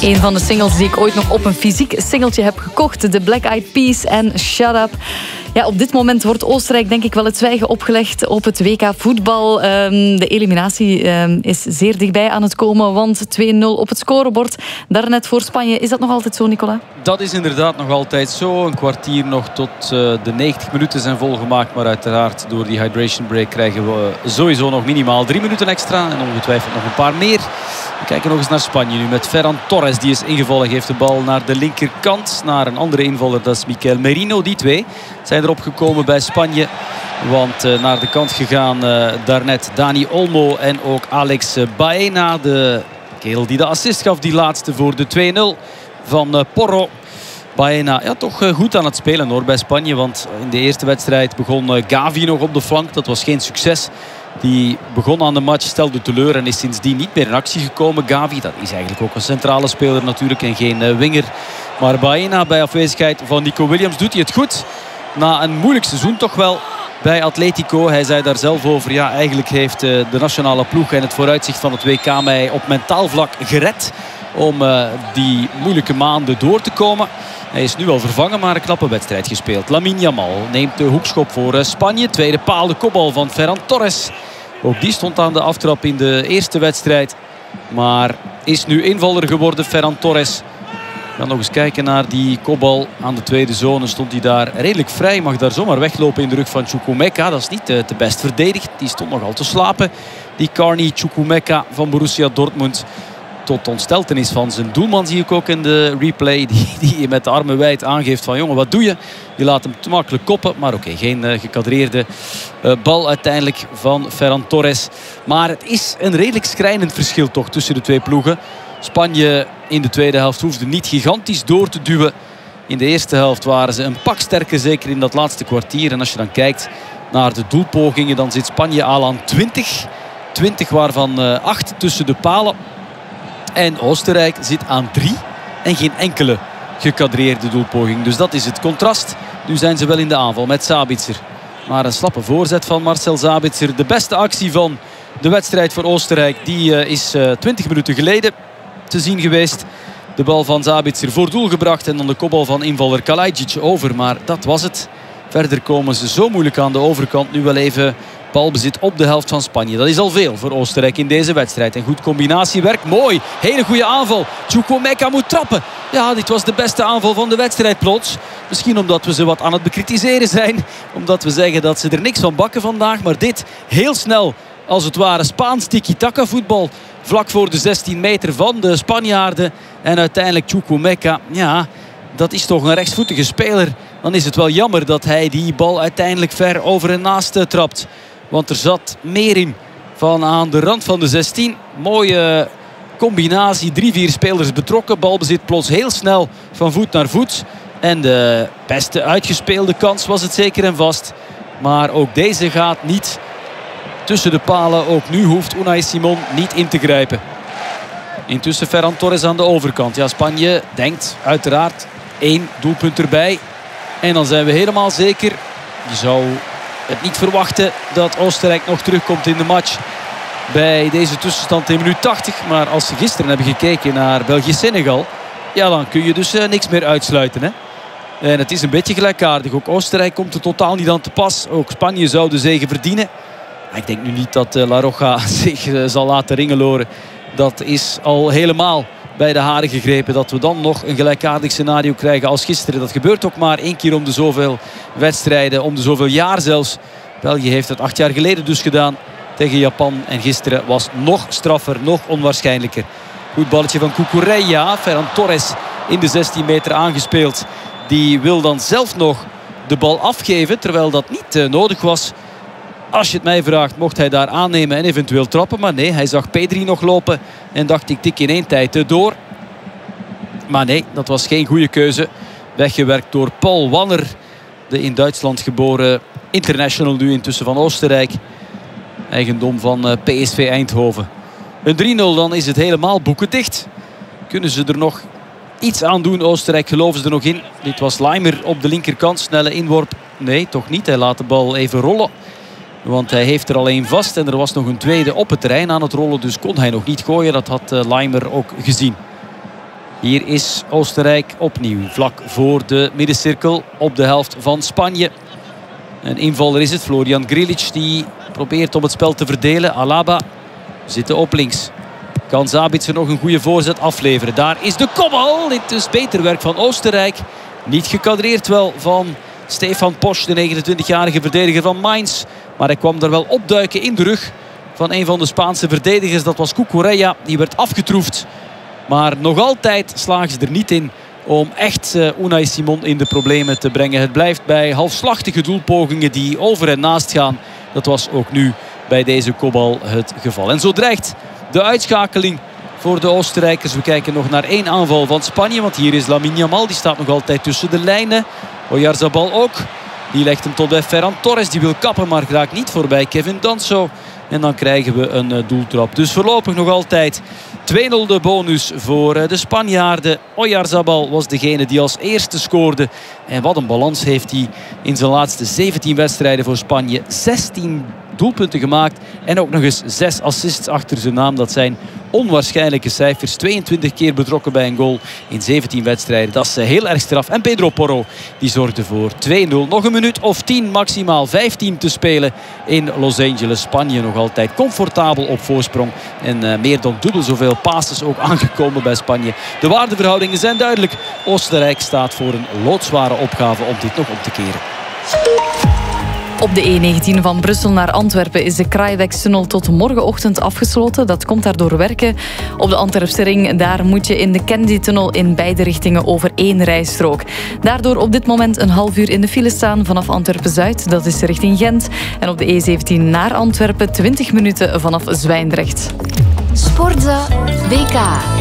Een van de singles die ik ooit nog op een fysiek singeltje heb gekocht. De Black Eyed Peas en Shut Up. Ja, op dit moment wordt Oostenrijk denk ik wel het zwijgen opgelegd op het WK voetbal. De eliminatie is zeer dichtbij aan het komen, want 2-0 op het scorebord. Daarnet voor Spanje. Is dat nog altijd zo, Nicola? Dat is inderdaad nog altijd zo. Een kwartier nog tot de 90 minuten zijn volgemaakt. Maar uiteraard door die hydration break krijgen we sowieso nog minimaal 3 minuten extra. En ongetwijfeld nog een paar meer. We kijken nog eens naar Spanje nu met Ferran Torres. Die is ingevallen, geeft de bal naar de linkerkant. Naar een andere invaller, dat is Mikel Merino. Die twee zijn erop gekomen bij Spanje. Want naar de kant gegaan daarnet Dani Olmo en ook Alex Baena. De kerel die de assist gaf, die laatste voor de 2-0 van Porro. Baena, ja, toch goed aan het spelen hoor bij Spanje. Want in de eerste wedstrijd begon Gavi nog op de flank. Dat was geen succes. Die begon aan de match, stelde teleur en is sindsdien niet meer in actie gekomen. Gavi, dat is eigenlijk ook een centrale speler natuurlijk en geen winger. Maar Baena bij afwezigheid van Nico Williams doet hij het goed. Na een moeilijk seizoen toch wel bij Atletico. Hij zei daar zelf over, ja, eigenlijk heeft de nationale ploeg en het vooruitzicht van het WK mij op mentaal vlak gered om die moeilijke maanden door te komen. Hij is nu al vervangen, maar een knappe wedstrijd gespeeld. Lamine Yamal neemt de hoekschop voor Spanje. Tweede paal, de kopbal van Ferran Torres. Ook die stond aan de aftrap in de eerste wedstrijd. Maar is nu invaller geworden, Ferran Torres. We gaan nog eens kijken naar die kopbal aan de tweede zone. Stond hij daar redelijk vrij. Mag daar zomaar weglopen in de rug van Chukwuemeka. Dat is niet te best verdedigd. Die stond nogal te slapen. Die Carney Chukwuemeka van Borussia Dortmund. Tot ontsteltenis van zijn doelman zie ik ook in de replay. Die met de armen wijd aangeeft van jongen, wat doe je? Je laat hem te makkelijk koppen. Maar oké, geen gekadreerde bal uiteindelijk van Ferran Torres. Maar het is een redelijk schrijnend verschil toch tussen de twee ploegen. Spanje in de tweede helft hoefde niet gigantisch door te duwen. In de eerste helft waren ze een pak sterker, zeker in dat laatste kwartier. En als je dan kijkt naar de doelpogingen, dan zit Spanje al aan 20. 20 waarvan 8 tussen de palen. En Oostenrijk zit aan 3 en geen enkele gekadreerde doelpoging. Dus dat is het contrast. Nu zijn ze wel in de aanval met Sabitzer. Maar een slappe voorzet van Marcel Sabitzer. De beste actie van de wedstrijd voor Oostenrijk. Die is 20 minuten geleden te zien geweest. De bal van Sabitzer voor doel gebracht. En dan de kopbal van invaller Kalajdzic over. Maar dat was het. Verder komen ze zo moeilijk aan de overkant. Nu wel even balbezit op de helft van Spanje. Dat is al veel voor Oostenrijk in deze wedstrijd. En goed combinatiewerk. Mooi. Hele goede aanval. Chukwuemeka moet trappen. Ja, dit was de beste aanval van de wedstrijd plots. Misschien omdat we ze wat aan het bekritiseren zijn. Omdat we zeggen dat ze er niks van bakken vandaag. Maar dit heel snel, als het ware Spaans tiki-taka voetbal. Vlak voor de 16 meter van de Spanjaarden. En uiteindelijk Chukwuemeka. Ja, dat is toch een rechtsvoetige speler. Dan is het wel jammer dat hij die bal uiteindelijk ver over en naast trapt. Want er zat meer in van aan de rand van de 16. Mooie combinatie. 3-4 spelers betrokken. Balbezit plots heel snel van voet naar voet. En de beste uitgespeelde kans was het zeker en vast. Maar ook deze gaat niet tussen de palen. Ook nu hoeft Unai Simon niet in te grijpen. Intussen Ferran Torres aan de overkant. Ja, Spanje denkt uiteraard 1 doelpunt erbij. En dan zijn we helemaal zeker. Je zou het niet verwachten dat Oostenrijk nog terugkomt in de match bij deze tussenstand in minuut 80. Maar als ze gisteren hebben gekeken naar België-Senegal, ja, dan kun je dus niks meer uitsluiten, hè? En het is een beetje gelijkaardig. Ook Oostenrijk komt er totaal niet aan te pas. Ook Spanje zou de zege verdienen. Maar ik denk nu niet dat La Roja zich zal laten ringeloren. Dat is al helemaal bij de haren gegrepen. Dat we dan nog een gelijkaardig scenario krijgen als gisteren. Dat gebeurt ook maar 1 keer om de zoveel wedstrijden. Om de zoveel jaar zelfs. België heeft het 8 jaar geleden dus gedaan tegen Japan. En gisteren was nog straffer, nog onwaarschijnlijker. Goed balletje van Cucurella. Ferran Torres in de 16 meter aangespeeld. Die wil dan zelf nog de bal afgeven. Terwijl dat niet nodig was. Als je het mij vraagt, mocht hij daar aannemen en eventueel trappen. Maar nee, hij zag Pedri nog lopen. En dacht, ik tik in 1 tijd door. Maar nee, dat was geen goede keuze. Weggewerkt door Paul Wanner. De in Duitsland geboren international nu intussen van Oostenrijk. Eigendom van PSV Eindhoven. Een 3-0, dan is het helemaal boekendicht. Kunnen ze er nog iets aan doen? Oostenrijk geloven ze er nog in. Dit was Leimer op de linkerkant. Snelle inworp. Nee, toch niet. Hij laat de bal even rollen. Want hij heeft er al 1 vast. En er was nog een tweede op het terrein aan het rollen. Dus kon hij nog niet gooien. Dat had Leimer ook gezien. Hier is Oostenrijk opnieuw vlak voor de middencirkel op de helft van Spanje. Een invaller is het, Florian Grilic, die probeert om het spel te verdelen. Alaba zit op links. Kan Sabitzer nog een goede voorzet afleveren. Daar is de kopbal. Dit is beter werk van Oostenrijk. Niet gekadreerd wel van Stefan Posch, de 29-jarige verdediger van Mainz. Maar hij kwam daar wel opduiken in de rug van een van de Spaanse verdedigers. Dat was Cucurella. Die werd afgetroefd. Maar nog altijd slagen ze er niet in om echt Unai Simon in de problemen te brengen. Het blijft bij halfslachtige doelpogingen die over en naast gaan. Dat was ook nu bij deze kopbal het geval. En zo dreigt de uitschakeling voor de Oostenrijkers. We kijken nog naar één aanval van Spanje. Want hier is Lamine Yamal. Die staat nog altijd tussen de lijnen. Oyarzabal ook. Die legt hem tot bij Ferran Torres. Die wil kappen, maar raakt niet voorbij Kevin Danso. En dan krijgen we een doeltrap. Dus voorlopig nog altijd 2-0 de bonus voor de Spanjaarden. Oyarzabal was degene die als eerste scoorde. En wat een balans heeft hij in zijn laatste 17 wedstrijden voor Spanje. 16 doelpunten gemaakt. En ook nog eens 6 assists achter zijn naam. Dat zijn onwaarschijnlijke cijfers. 22 keer betrokken bij een goal in 17 wedstrijden. Dat is heel erg straf. En Pedro Porro die zorgde voor 2-0. Nog een minuut of 10, maximaal 15 te spelen in Los Angeles. Spanje nog altijd comfortabel op voorsprong. En meer dan dubbel zoveel passes ook aangekomen bij Spanje. De waardeverhoudingen zijn duidelijk. Oostenrijk staat voor een loodzware opgave om dit nog om te keren. Op de E19 van Brussel naar Antwerpen is de Kruijwegstunnel tot morgenochtend afgesloten. Dat komt daardoor werken. Op de Antwerpse ring, daar moet je in de Kennedy-tunnel in beide richtingen over 1 rijstrook. Daardoor op dit moment een half uur in de file staan vanaf Antwerpen-Zuid. Dat is richting Gent. En op de E17 naar Antwerpen 20 minuten vanaf Zwijndrecht. Sportza WK.